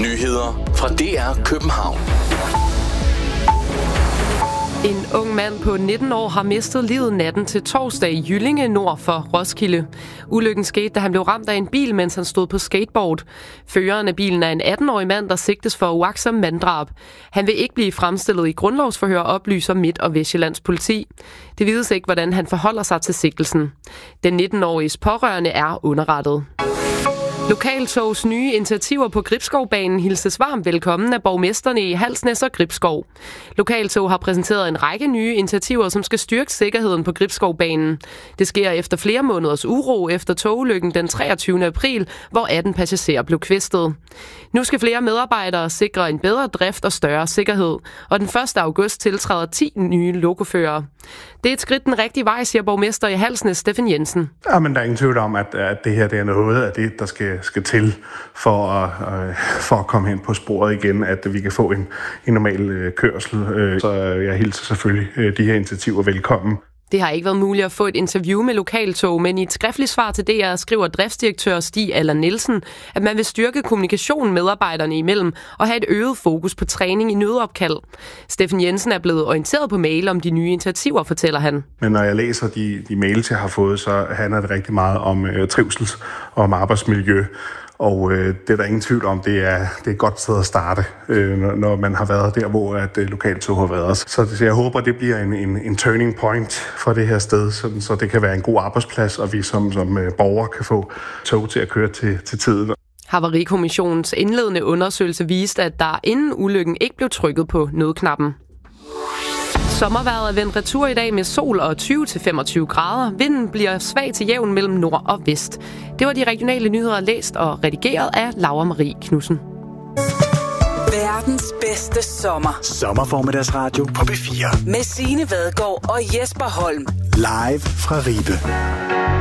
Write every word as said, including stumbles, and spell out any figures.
Nyheder fra D R København. En ung mand på nitten år har mistet livet natten til torsdag i Jyllinge nord for Roskilde. Ulykken skete, da han blev ramt af en bil, mens han stod på skateboard. Føreren af bilen er en atten-årig mand, der sigtes for uagtsom manddrab. Han vil ikke blive fremstillet i grundlovsforhør, oplyser Midt- og Vestjyllands politi. Det vides ikke, hvordan han forholder sig til sigtelsen. Den nitten-åriges pårørende er underrettet. Lokaltogs nye initiativer på Gribskovbanen hilses varmt velkommen af borgmesterne i Halsnæs og Gribskov. Lokaltog har præsenteret en række nye initiativer, som skal styrke sikkerheden på Gribskovbanen. Det sker efter flere måneders uro efter togulykken den treogtyvende april, hvor atten passagerer blev kvæstet. Nu skal flere medarbejdere sikre en bedre drift og større sikkerhed, og den første august tiltræder ti nye lokoførere. Det er et skridt den rigtige vej, siger borgmester i Halsnæs, Steffen Jensen. Ja, men der er ingen tvivl om, at, at det her det er noget af det, der skal, skal til for at, øh, for at komme hen på sporet igen, at vi kan få en, en normal øh, kørsel. Øh, så jeg hilser selvfølgelig øh, de her initiativer velkommen. Det har ikke været muligt at få et interview med Lokaltog, men i et skriftligt svar til D R skriver driftsdirektør Stig Allan Nielsen, at man vil styrke kommunikationen medarbejderne imellem og have et øget fokus på træning i nødopkald. Steffen Jensen er blevet orienteret på mail om de nye initiativer, fortæller han. Men når jeg læser de, de mails, jeg har fået, så handler det rigtig meget om øh, trivsel og om arbejdsmiljø. Og øh, det er der ingen tvivl om, det er, det er et godt sted at starte, øh, når, når man har været der, hvor at, øh, Lokaltog har været. Så, så jeg håber, det bliver en, en, en turning point for det her sted, så, så det kan være en god arbejdsplads, og vi som, som øh, borgere kan få tog til at køre til, til tiden. Havarikommissionens indledende undersøgelse viste, at der inden ulykken ikke blev trykket på nødknappen. Sommervejret er vendt retur i dag med sol og tyve til femogtyve grader. Vinden bliver svag til jævn mellem nord og vest. Det var de regionale nyheder læst og redigeret af Laura Marie Knudsen. Verdens bedste sommer. Sommerformiddagsradio på B fire. Med Signe Vadgaard og Jesper Holm. Live fra Ribe.